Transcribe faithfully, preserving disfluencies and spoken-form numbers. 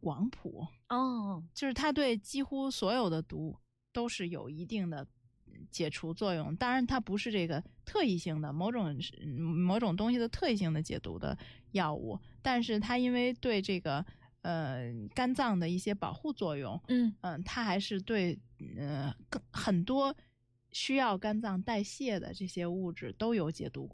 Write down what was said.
广谱哦， 就是它对几乎所有的毒都是有一定的解除作用，当然它不是这个特异性的某种某种东西的特异性的解毒的药物，但是它因为对这个呃肝脏的一些保护作用， 嗯嗯、呃，它还是对呃更很多需要肝脏代谢的这些物质都有解毒